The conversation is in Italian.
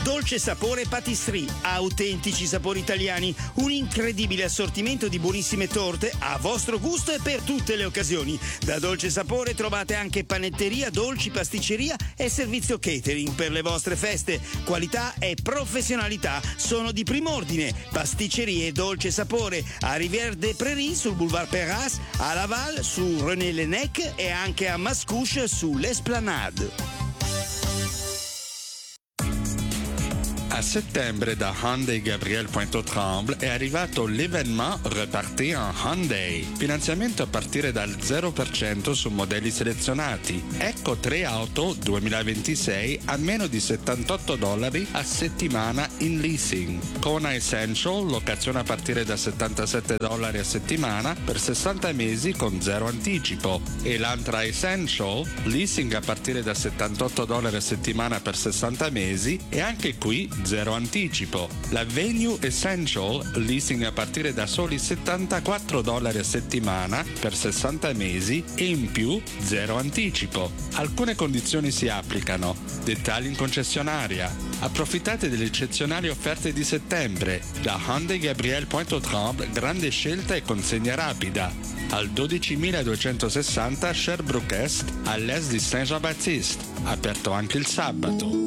Dolce Sapore Patisserie, autentici sapori italiani, un incredibile assortimento di buonissime torte a vostro gusto e per tutte le occasioni. Da Dolce Sapore trovate anche panetteria, dolci, pasticceria e servizio catering per le vostre feste. Qualità e professionalità sono di prim'ordine. Pasticcerie Dolce Sapore a Rivière des Prairies sul Boulevard Perras, a Laval su René Lenec e anche a Mascouche sull'Esplanade. A settembre da Hyundai Gabriel Pointe-aux-Trembles è arrivato l'événement Reparti en Hyundai. Finanziamento a partire dal 0% su modelli selezionati. Ecco 3 auto 2026 a meno di $78 a settimana in leasing. Kona Essential, locazione a partire da $77 a settimana per 60 mesi con 0 anticipo. E l'Antra Essential, leasing a partire da $78 a settimana per 60 mesi e anche qui 0 anticipo. La Venue Essential, leasing a partire da soli $74 a settimana per 60 mesi e in più 0 anticipo. Alcune condizioni si applicano. Dettagli in concessionaria. Approfittate delle eccezionali offerte di settembre. Da Hyundai Gabriel Pointe-aux-Trembles, grande scelta e consegna rapida. Al 12.260 Sherbrooke Est, all'est di Saint-Jean-Baptiste. Aperto anche il sabato.